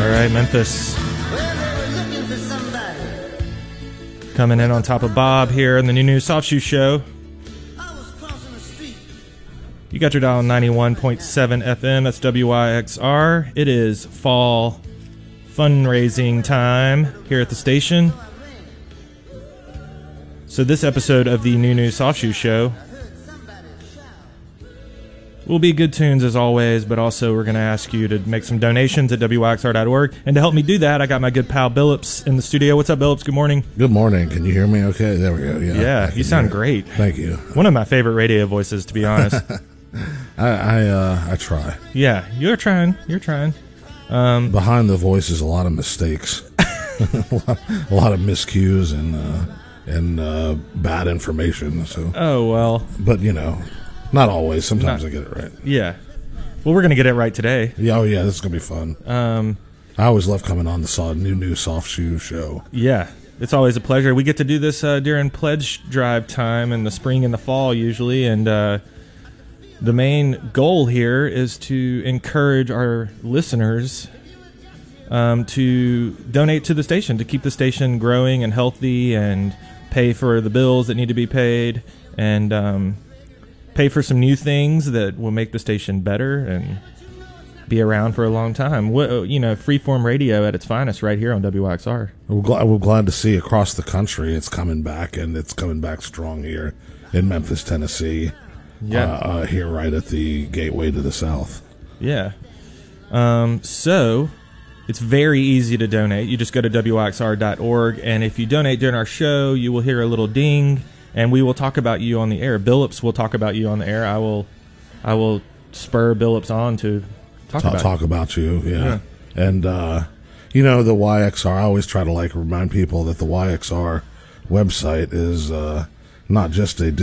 Memphis. Coming in on top of Bob here in the New Soft Shoe Show. You got your dial on 91.7 FM. That's WYXR. It is fall fundraising time here at the station. So this episode of the New Soft Shoe Show will be good tunes as always, but also we're going to ask you to make some donations at WYXR.org. And to help me do that, I got my good pal Billups in the studio. What's up, Billups? Good morning. Good morning. Can you hear me okay? There we go. Yeah, you sound great. Thank you. One of my favorite radio voices, to be honest. I try. Yeah, you're trying. You're trying. Behind the voice is a lot of mistakes. a lot of miscues and bad information. So. Oh, well. But, not always. Sometimes I get it right. Yeah. Well, we're going to get it right today. Yeah, oh, yeah, this is going to be fun. I always love coming on the new Soft Shoe Show. Yeah, it's always a pleasure. We get to do this during pledge drive time in the spring and the fall usually, and the main goal here is to encourage our listeners to donate to the station, to keep the station growing and healthy and pay for the bills that need to be paid, and pay for some new things that will make the station better and be around for a long time. Freeform radio at its finest right here on WYXR. We're glad to see across the country it's coming back, and it's coming back strong here in Memphis, Tennessee. Yeah. Here right at the gateway to the south. Yeah. So it's very easy to donate. You just go to WYXR.org, and if you donate during our show, you will hear a little ding, and we will talk about you on the air. Billups will talk about you on the air. I will spur Billups on to talk about you. Yeah. And, the YXR, I always try to remind people that the YXR website is not just a